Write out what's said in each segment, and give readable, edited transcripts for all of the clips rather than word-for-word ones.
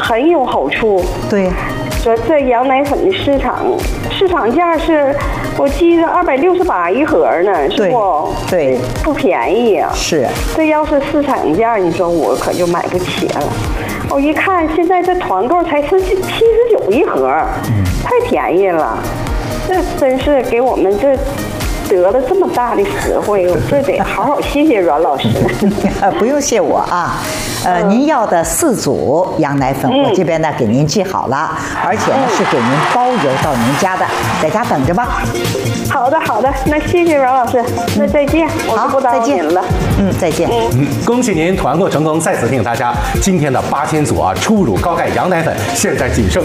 很有好处。 对， 这羊奶粉的市场价是，我记得268一盒呢，是不？ 对， 不便宜呀。 是。这要是市场价，你说我可就买不起了。我一看，现在这团购才79一盒，太便宜了。这真是给我们这得了这么大的实惠，我这得好好谢谢阮老师。 不用谢我啊。您要的4组羊奶粉，我这边呢给您寄好了，而且呢是给您包邮到您家的，在家等着吧。 好的，那谢谢阮老师，那再见，我就不耽误您了。 再见。 恭喜您团购成功！再次提醒大家，今天的8000组初乳高钙羊奶粉现在仅剩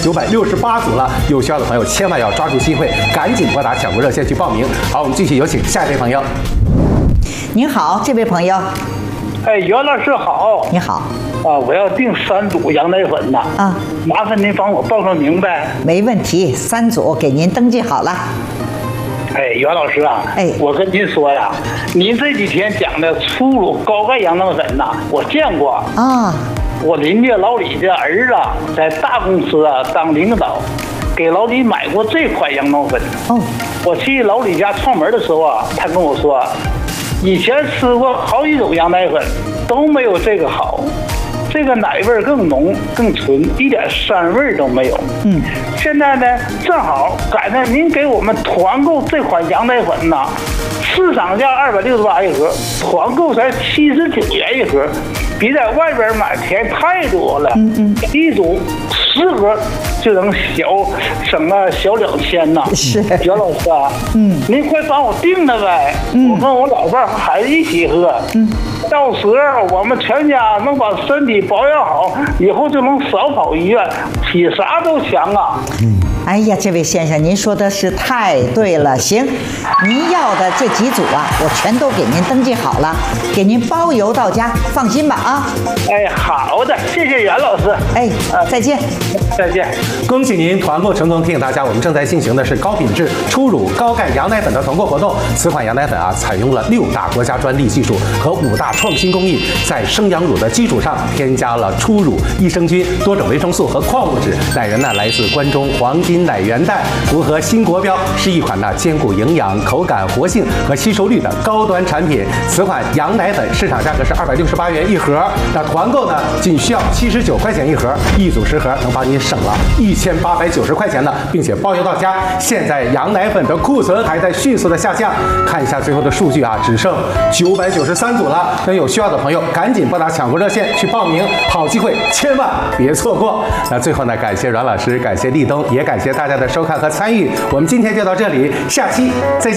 1968组了，有需要的朋友千万要抓住机会，赶紧拨打抢购热线去报名。好，我们继续有请下一位朋友。 您好，这位朋友。 袁老师好。 你好。 我要订3组羊奶粉呐。麻烦您帮我报上名呗。 没问题，3组给您登记好了。 袁老师啊，我跟您说呀，您这几天讲的初乳高钙羊奶粉呐，我见过啊。我邻居老李的儿子在大公司当领导，给老李买过这款羊奶粉。我去老李家串门的时候他跟我说，以前吃过好几种羊奶粉，都没有这个好。这个奶味更浓更纯，一点膻味都没有。现在呢，正好赶上您给我们团购这款羊奶粉呐，市场价268一盒，团购才79元一盒，比在外边买便宜太多了。一组10盒就能省个小2000呐。 是， 袁老师啊，您快帮我订了呗。我跟我老伴孩子一起喝。到时候我们全家能把身体保养好，以后就能少跑医院，比啥都强啊。 哎呀，这位先生，您说的是太对了。行，您要的这几组我全都给您登记好了，给您包邮到家，放心吧啊。 好的，谢谢袁老师。 再见。 再见。 恭喜您团购成功！提醒大家，我们正在进行的是高品质初乳高钙羊奶粉的团购活动。此款羊奶粉采用了6大国家专利技术和5大创新工艺，在生羊乳的基础上添加了初乳、益生菌、多种维生素和矿物质。奶源来自关中黄金奶源蛋，符合新国标，是一款兼顾营养、口感、活性和吸收率的高端产品。此款羊奶粉市场价格是268元一盒，那团购仅需要79块钱一盒，1组10盒，能帮你省了1890块钱呢，并且包邮到家。现在羊奶粉的库存还在迅速的下降，看一下最后的数据只剩993组了。那有需要的朋友赶紧拨打抢购热线去报名，好机会千万别错过。那最后感谢阮老师，感谢立冬，也感谢大家的收看和参与。我们今天就到这里，下期再见。